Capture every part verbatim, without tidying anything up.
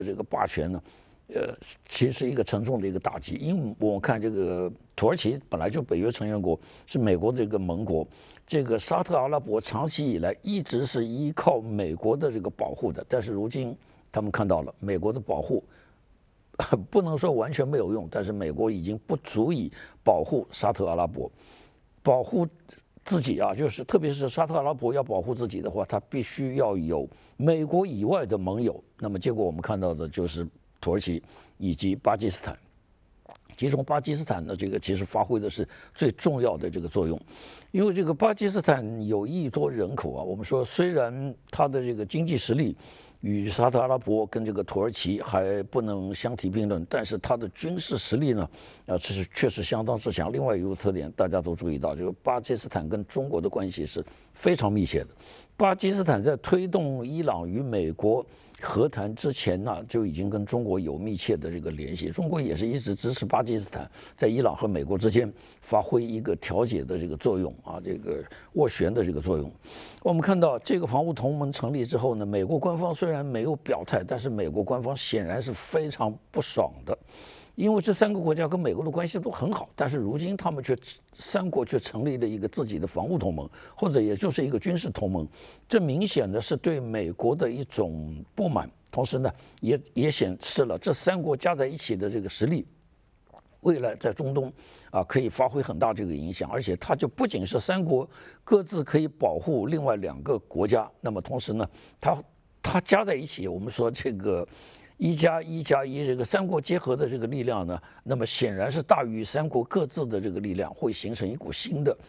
这个霸权呢，呃，其实是一个沉重的一个打击。因为我看这个土耳其本来就北约成员国，是美国的这个盟国，这个沙特阿拉伯长期以来一直是依靠美国的这个保护的，但是如今他们看到了美国的保护。不能说完全没有用，但是美国已经不足以保护沙特阿拉伯，保护自己啊，就是特别是沙特阿拉伯要保护自己的话，它必须要有美国以外的盟友。那么结果我们看到的就是土耳其以及巴基斯坦。其中巴基斯坦的这个其实发挥的是最重要的这个作用，因为这个巴基斯坦有一亿多人口啊，我们说虽然它的这个经济实力与沙特阿拉伯跟这个土耳其还不能相提并论，但是它的军事实力呢，啊，这是确实相当之强。另外有一个特点，大家都注意到，这个巴基斯坦跟中国的关系是非常密切的。巴基斯坦在推动伊朗与美国和谈之前呢，就已经跟中国有密切的这个联系。中国也是一直支持巴基斯坦在伊朗和美国之间发挥一个调解的这个作用啊，这个斡旋的这个作用。我们看到这个防务同盟成立之后呢，美国官方虽然没有表态，但是美国官方显然是非常不爽的。因为这三个国家跟美国的关系都很好，但是如今他们却三国却成立了一个自己的防务同盟，或者也就是一个军事同盟，这明显的是对美国的一种不满，同时呢，也也显示了这三国加在一起的这个实力，未来在中东啊可以发挥很大这个影响，而且它就不仅是三国各自可以保护另外两个国家，那么同时呢，它它加在一起，我们说这个。一加一加一，这个三国结合的这个力量呢，那么显然是大于三国各自的这个力量，会形成一股新的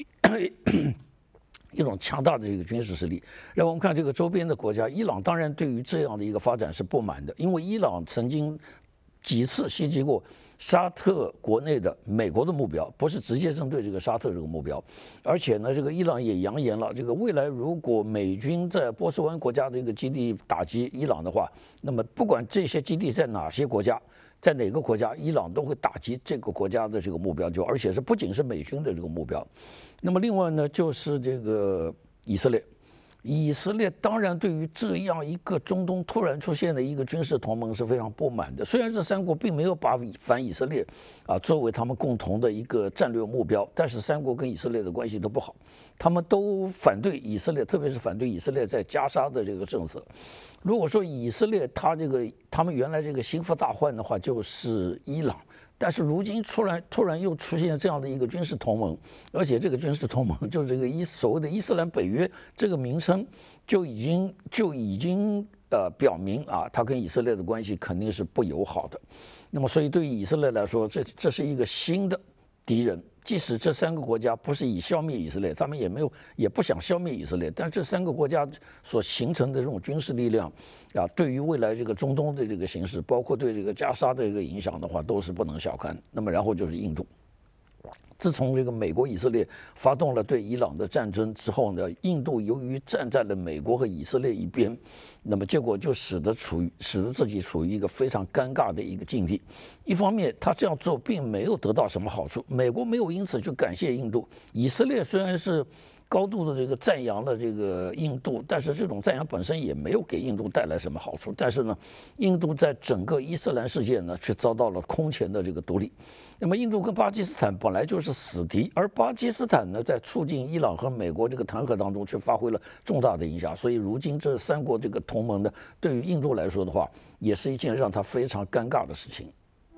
一种强大的这个军事实力。让我们看这个周边的国家，伊朗当然对于这样的一个发展是不满的，因为伊朗曾经几次袭击过沙特国内的美国的目标，不是直接针对这个沙特这个目标，而且呢，这个伊朗也扬言了，这个未来如果美军在波斯湾国家的一个基地打击伊朗的话，那么不管这些基地在哪些国家，在哪个国家，伊朗都会打击这个国家的这个目标，就而且是不仅是美军的这个目标。那么另外呢，就是这个以色列。以色列当然对于这样一个中东突然出现的一个军事同盟是非常不满的。虽然这三国并没有把反以色列啊作为他们共同的一个战略目标，但是三国跟以色列的关系都不好，他们都反对以色列，特别是反对以色列在加沙的这个政策。如果说以色列他这个他们原来这个心腹大患的话，就是伊朗。但是如今突然突然又出现这样的一个军事同盟，而且这个军事同盟就这个伊所谓的伊斯兰北约这个名称就已经就已经呃表明啊，它跟以色列的关系肯定是不友好的。那么所以对于以色列来说，这这是一个新的敌人。即使这三个国家不是以消灭以色列，他们也没有也不想消灭以色列，但是这三个国家所形成的这种军事力量啊，对于未来这个中东的这个形势，包括对这个加沙的这个影响的话，都是不能小看。那么然后就是印度。自从这个美国以色列发动了对伊朗的战争之后呢，印度由于站在了美国和以色列一边，那么结果就使得处于使得自己处于一个非常尴尬的一个境地。一方面，他这样做并没有得到什么好处，美国没有因此去感谢印度，以色列虽然是高度的这个赞扬了这个印度，但是这种赞扬本身也没有给印度带来什么好处。但是呢，印度在整个伊斯兰世界呢，却遭到了空前的这个独立。那么，印度跟巴基斯坦本来就是死敌，而巴基斯坦呢，在促进伊朗和美国这个谈和当中，却发挥了重大的影响。所以，如今这三国这个同盟呢，对于印度来说的话，也是一件让他非常尴尬的事情。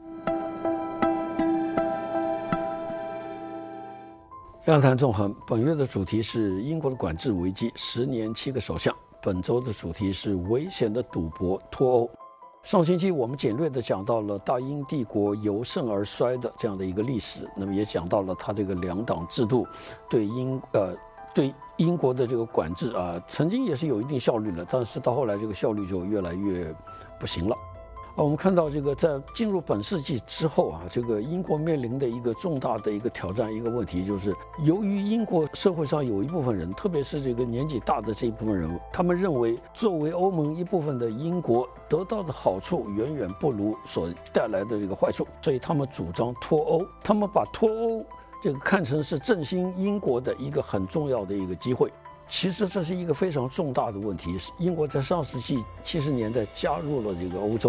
让谈纵横，本月的主题是英国的管制危机，十年七个首相。本周的主题是危险的赌博脱欧。上星期我们简略地讲到了大英帝国由盛而衰的这样的一个历史，那么也讲到了它这个两党制度对英呃对英国的这个管制啊，曾经也是有一定效率的，但是到后来这个效率就越来越不行了。啊，我们看到这个在进入本世纪之后啊，这个英国面临的一个重大的一个挑战，一个问题就是，由于英国社会上有一部分人，特别是这个年纪大的这一部分人，他们认为作为欧盟一部分的英国得到的好处远远不如所带来的这个坏处，所以他们主张脱欧，他们把脱欧这个看成是振兴英国的一个很重要的一个机会。其实这是一个非常重大的问题，英国在上世纪七十年代加入了这个欧洲。